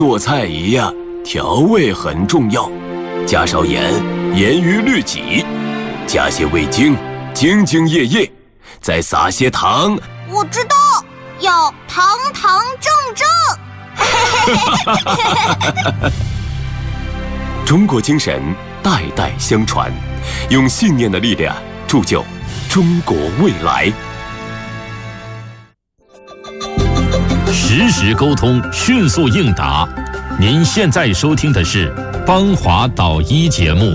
做菜一样，调味很重要，加少盐，严于律己；加些味精，兢兢业业；再撒些糖。 我知道，要堂堂正正。 中国精神代代相传，用信念的力量铸就中国未来。 实时沟通，迅速应答。您现在收听的是邦华导医节目。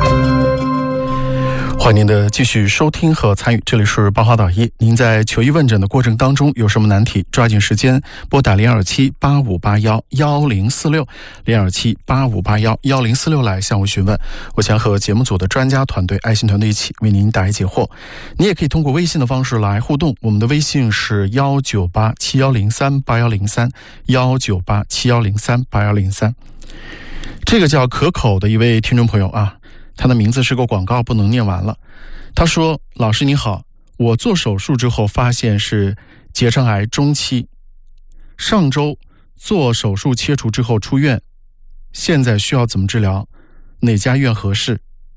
欢迎您的继续收听和参与，这里是邦华导医。您在求医问诊的过程当中有什么难题，抓紧时间拨打02785811046，02785811046来向我询问，我将和节目组的专家团队、爱心团队一起为您答疑解惑。你也可以通过微信的方式来互动，我们的微信是19871038103，19871038103。这个叫可口的一位听众朋友啊，他的名字是个广告，不能念完了。他说：老师你好，我做手术之后发现是结肠癌中期，上周做手术切除之后出院，现在需要怎么治疗？哪家医院合适？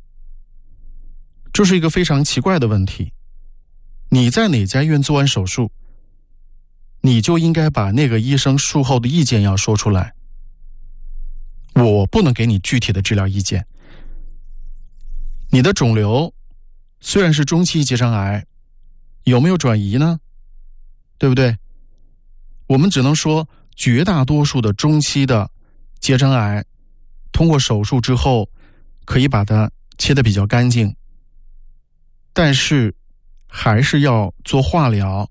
这是一个非常奇怪的问题。你在哪家医院做完手术，你就应该把那个医生术后的意见要说出来。我不能给你具体的治疗意见。你的肿瘤虽然是中期结肠癌，有没有转移呢？对不对？我们只能说绝大多数的中期的结肠癌通过手术之后可以把它切得比较干净，但是还是要做化疗，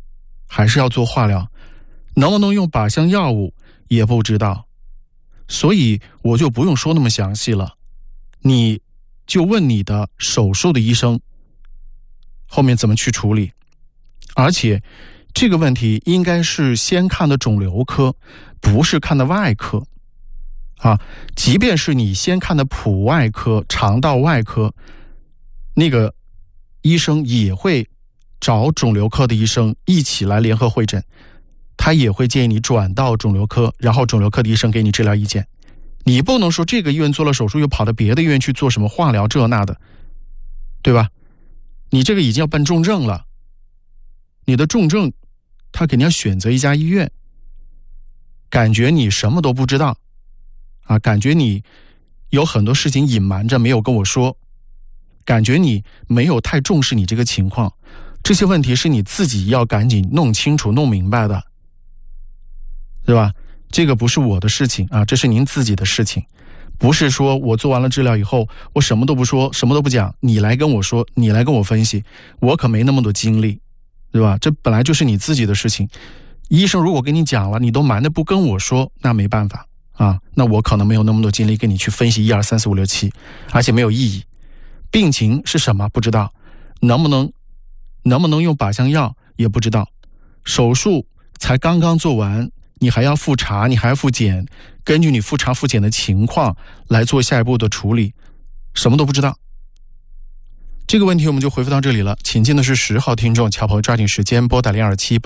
能不能用靶向药物也不知道，所以我就不用说那么详细了，你就问你的手术的医生后面怎么去处理。而且这个问题应该是先看的肿瘤科，不是看的外科啊。即便是你先看的普外科、肠道外科，那个医生也会找肿瘤科的医生一起来联合会诊，他也会建议你转到肿瘤科，然后肿瘤科的医生给你治疗意见。你不能说这个医院做了手术又跑到别的医院去做什么化疗这那的，对吧？你这个已经要办重症了，你的重症他肯定要选择一家医院。感觉你什么都不知道啊，感觉你有很多事情隐瞒着没有跟我说，感觉你没有太重视你这个情况，这些问题是你自己要赶紧弄清楚弄明白的，对吧？这个不是我的事情啊，这是您自己的事情。不是说我做完了治疗以后我什么都不说，什么都不讲，你来跟我说，你来跟我分析，我可没那么多精力，对吧？这本来就是你自己的事情。医生如果跟你讲了，你都瞒着不跟我说，那没办法啊，那我可能没有那么多精力跟你去分析1、2、3、4、5、6、7，而且没有意义。病情是什么不知道，能不能用靶向药也不知道，手术才刚刚做完，你还要复查，你还要复检，根据你复查复检的情况来做下一步的处理，什么都不知道。这个问题我们就回复到这里了。请进的是10号听众，乔朋友抓紧时间拨打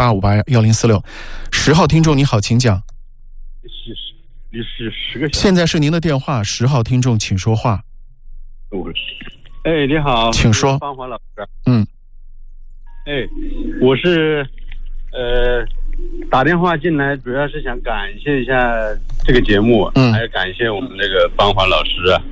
02785811046。10号听众你好，请讲。 你是10个小时。 现在是您的电话，10号听众请说话。 哎，你好， 请说。 邦华老师。哎，我是打电话进来，主要是想感谢一下这个节目，还有感谢我们这个邦华老师啊。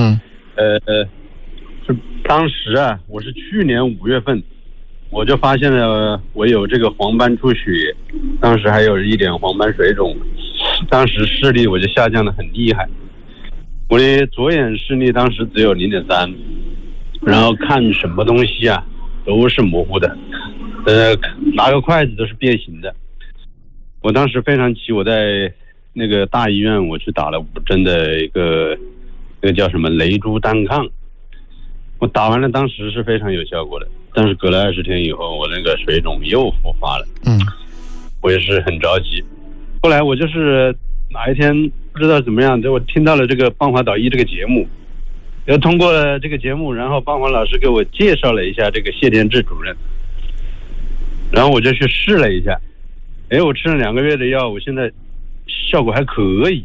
是当时啊，我是去年5月份，我就发现了我有这个黄斑出血，当时还有一点黄斑水肿，当时视力我就下降得很厉害，我的左眼视力当时只有0.3，然后看什么东西啊都是模糊的，拿个筷子都是变形的。我当时非常急，我在那个大医院我去打了5针的一个那个叫什么雷珠单抗，我打完了，当时是非常有效果的，但是隔了20天以后，我那个水肿又复发了。我也是很着急。后来我就是哪一天不知道怎么样，我听到了这个邦华导医这个节目，又通过了这个节目，然后邦华老师给我介绍了一下这个谢天志主任，然后我就去试了一下，我吃了2个月的药，我现在效果还可以。